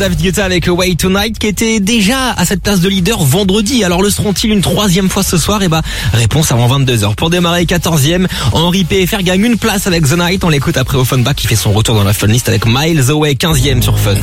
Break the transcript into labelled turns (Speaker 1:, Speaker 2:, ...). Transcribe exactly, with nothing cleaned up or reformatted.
Speaker 1: David Guetta avec Way Tonight qui était déjà à cette place de leader vendredi. Alors le seront-ils une troisième fois ce soir? Et bah réponse avant vingt-deux heures. Pour démarrer quatorzième, Henri P F R gagne une place avec The Night. On l'écoute après Offenbach qui fait son retour dans la Fun List avec Miles Away quinzième sur Fun.